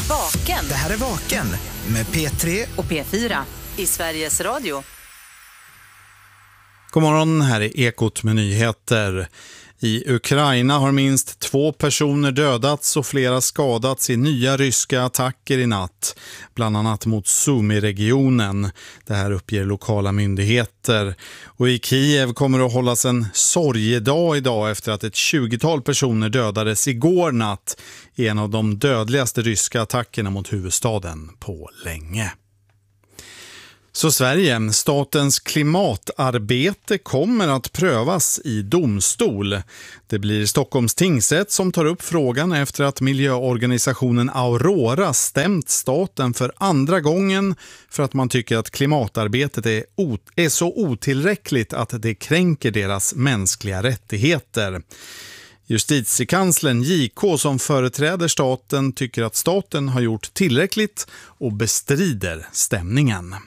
Vaken. Det här är Vaken med P3 och P4 i Sveriges Radio. God morgon, här är Ekot med nyheter. I Ukraina har minst 2 personer dödats och flera skadats i nya ryska attacker i natt, bland annat mot Sumy-regionen. Det här uppger lokala myndigheter. Och i Kiev kommer det att hållas en sorgedag idag efter att ett 20-tal personer dödades igår natt i en av de dödligaste ryska attackerna mot huvudstaden på länge. Så Sverige, statens klimatarbete kommer att prövas i domstol. Det blir Stockholms tingsrätt som tar upp frågan efter att miljöorganisationen Aurora stämt staten för andra gången för att man tycker att klimatarbetet är så otillräckligt att det kränker deras mänskliga rättigheter. Justitiekanslern JK som företräder staten tycker att staten har gjort tillräckligt och bestrider stämningen.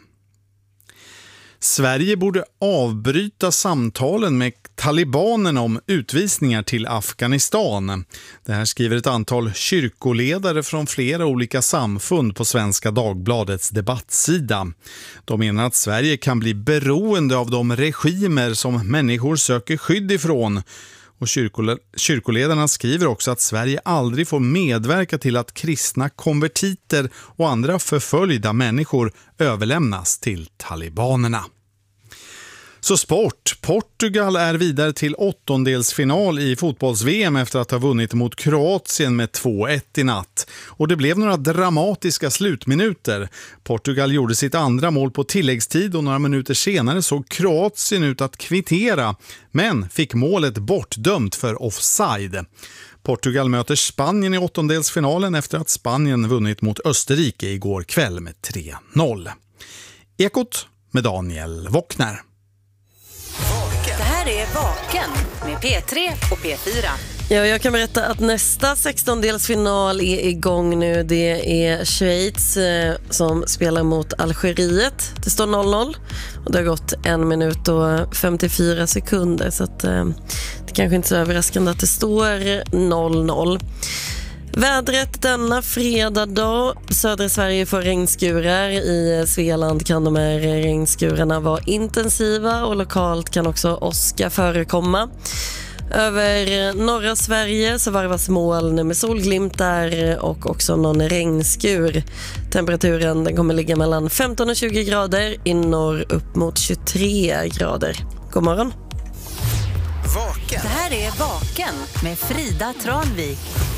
Sverige borde avbryta samtalen med talibanerna om utvisningar till Afghanistan. Det här skriver ett antal kyrkoledare från flera olika samfund på Svenska Dagbladets debattsida. De menar att Sverige kan bli beroende av de regimer som människor söker skydd ifrån. Och kyrkoledarna skriver också att Sverige aldrig får medverka till att kristna konvertiter och andra förföljda människor överlämnas till talibanerna. Så sport. Portugal är vidare till 8-delsfinal i fotbolls-VM efter att ha vunnit mot Kroatien med 2-1 i natt. Och det blev några dramatiska slutminuter. Portugal gjorde sitt andra mål på tilläggstid och några minuter senare såg Kroatien ut att kvittera, men fick målet bortdömt för offside. Portugal möter Spanien i 8-delsfinalen efter att Spanien vunnit mot Österrike igår kväll med 3-0. Ekot med Daniel Wockner. Det här är Vaken med P3 och P4. Ja, jag kan berätta att nästa 16-delsfinal är igång nu. Det är Schweiz som spelar mot Algeriet. Det står 0-0 och det har gått 1 minut och 54 sekunder. Så att, det kanske inte är så överraskande att det står 0-0. Vädret denna fredag då. Södra Sverige får regnskurar. I Svealand kan de här regnskurarna vara intensiva och lokalt kan också åska förekomma. Över norra Sverige så varvas moln med solglimtar och också någon regnskur. Temperaturen den kommer ligga mellan 15 och 20 grader, i norr upp mot 23 grader. God morgon. Vaken. Det här är Vaken med Frida Tranvik.